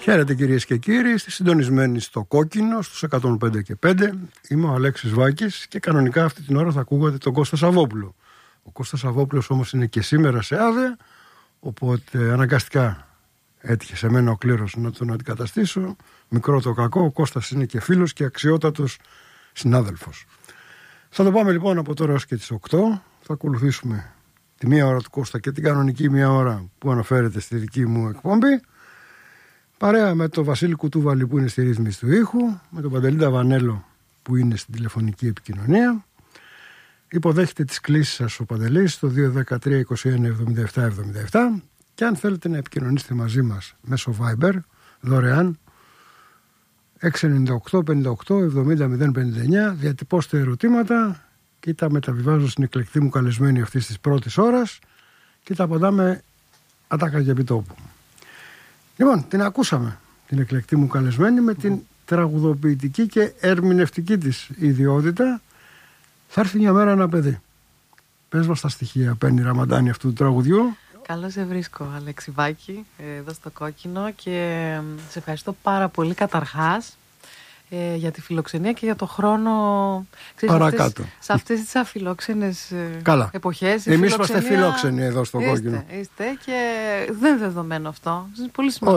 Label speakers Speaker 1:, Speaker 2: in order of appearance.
Speaker 1: Χαίρετε κυρίες και κύριοι, είστε συντονισμένοι στο Κόκκινο, στους 105 και 5. Είμαι ο Αλέξης Βάκης και κανονικά αυτή την ώρα θα ακούγατε τον Κώστα Σαββόπουλο. Ο Κώστας Σαββόπουλος όμως είναι και σήμερα σε άδεια, οπότε αναγκαστικά έτυχε σε μένα ο κλήρος να τον αντικαταστήσω. Μικρό το κακό, ο Κώστας είναι και φίλος και αξιότατος συνάδελφος. Θα το πάμε λοιπόν από τώρα έως και τις 8. Θα ακολουθήσουμε τη μία ώρα του Κώστα και την κανονική μία ώρα που αναφέρεται στη δική μου εκπομπή. Παρέα με τον Βασίλη Κουτούβαλη που είναι στη ρύθμιση του ήχου, με τον Παντελή Ταβανέλο που είναι στην τηλεφωνική επικοινωνία. Υποδέχεται τις κλήσεις σας ο Παντελής στο 213-21-77-77 και αν θέλετε να επικοινωνήσετε μαζί μας μέσω Viber δωρεάν 698-58-70-059, διατυπώστε ερωτήματα και τα μεταβιβάζω στην εκλεκτή μου καλεσμένη αυτής της πρώτης ώρας και τα απαντάμε ατάκα και επιτόπου. Λοιπόν, την ακούσαμε την εκλεκτή μου καλεσμένη με την τραγουδοποιητική και ερμηνευτική της ιδιότητα. Θα έρθει μια μέρα ένα παιδί. Πες μας τα στοιχεία, Πέννη Ραμαντάνη, αυτού του τραγουδιού.
Speaker 2: Καλώς σε βρίσκω, Αλέξη Βάκη, εδώ στο Κόκκινο, και σε ευχαριστώ πάρα πολύ καταρχάς για τη φιλοξενία και για το χρόνο.
Speaker 1: Παρακάτω.
Speaker 2: Σε αυτές τις αφιλόξενες εποχές.
Speaker 1: Εμείς είμαστε φιλόξενοι εδώ στο Κόκκινο.
Speaker 2: Είστε και δεν είναι δεδομένο αυτό. Είναι πολύ σημαντικό.